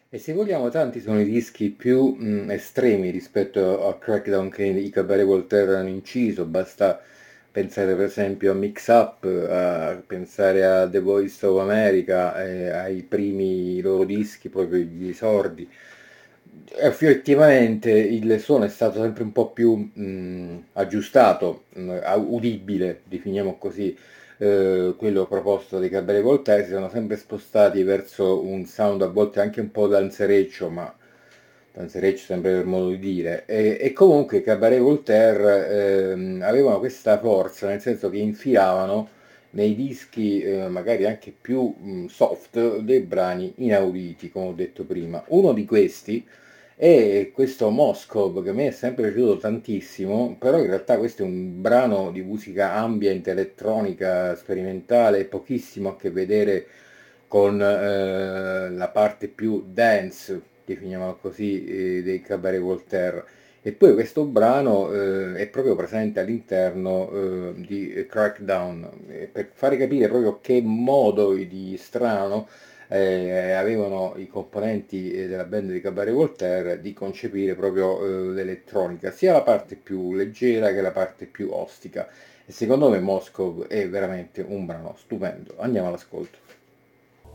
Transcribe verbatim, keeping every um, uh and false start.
E se vogliamo, tanti sono i dischi più mh, estremi rispetto a Crackdown che i Cabaret Voltaire hanno inciso, basta pensare per esempio a Mix Up, a pensare a The Voice of America, eh, ai primi loro dischi, proprio gli esordi. Effettivamente il suono è stato sempre un po' più mh, aggiustato, mh, udibile, definiamo così, eh, quello proposto dai Cabaret Voltaire, si sono sempre spostati verso un sound a volte anche un po' danzereccio, ma danzereccio sempre per modo di dire. E, e comunque i Cabaret Voltaire ehm, avevano questa forza, nel senso che infilavano nei dischi eh, magari anche più mh, soft dei brani inauditi, come ho detto prima. Uno di questi è questo Moscow, che a me è sempre piaciuto tantissimo, però in realtà questo è un brano di musica ambient, elettronica, sperimentale, pochissimo a che vedere con eh, la parte più dance, definiamola così, eh, dei Cabaret Voltaire. E poi questo brano eh, è proprio presente all'interno eh, di Crackdown, eh, per fare capire proprio che modo di strano eh, avevano i componenti eh, della band di Cabaret Voltaire di concepire proprio eh, l'elettronica, sia la parte più leggera che la parte più ostica. E secondo me Moscow è veramente un brano stupendo. Andiamo all'ascolto.